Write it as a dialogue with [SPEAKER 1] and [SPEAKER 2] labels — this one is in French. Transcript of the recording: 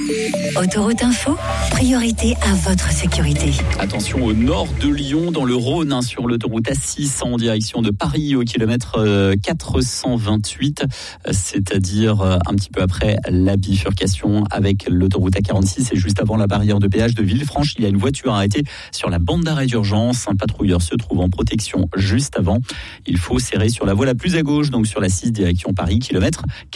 [SPEAKER 1] Autoroute Info, priorité à votre sécurité.
[SPEAKER 2] Attention au nord de Lyon, dans le Rhône, sur l'autoroute A6 en direction de Paris au kilomètre 428, c'est-à-dire un petit peu après la bifurcation avec l'autoroute A46 et juste avant la barrière de péage de Villefranche. Il y a une voiture arrêtée sur la bande d'arrêt d'urgence. Un patrouilleur se trouve en protection juste avant. Il faut serrer sur la voie la plus à gauche, donc sur la 6 direction Paris, kilomètre